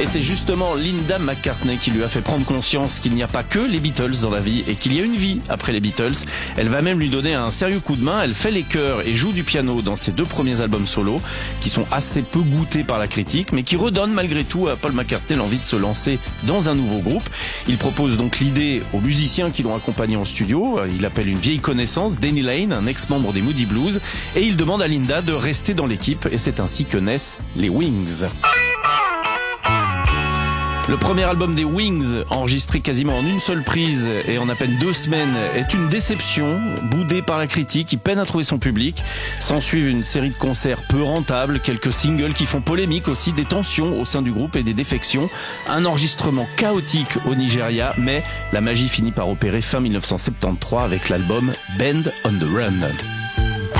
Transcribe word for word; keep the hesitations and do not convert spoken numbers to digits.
Et c'est justement Linda McCartney qui lui a fait prendre conscience qu'il n'y a pas que les Beatles dans la vie et qu'il y a une vie après les Beatles. Elle va même lui donner un sérieux coup de main. Elle fait les chœurs et joue du piano dans ses deux premiers albums solo, qui sont assez peu goûtés par la critique, mais qui redonnent malgré tout à Paul McCartney l'envie de se lancer dans un nouveau groupe. Il propose donc l'idée aux musiciens qui l'ont accompagné en studio. Il appelle une vieille connaissance, Denny Laine, un ex-membre des Moody Blues, et il demande à Linda de rester dans l'équipe, et c'est ainsi que naissent les Wings. Le premier album des Wings, enregistré quasiment en une seule prise et en à peine deux semaines, est une déception, boudé par la critique, qui peine à trouver son public. S'ensuivent une série de concerts peu rentables, quelques singles qui font polémique aussi, des tensions au sein du groupe et des défections. Un enregistrement chaotique au Nigeria, mais la magie finit par opérer fin mille neuf cent soixante-treize avec l'album Band on the Run.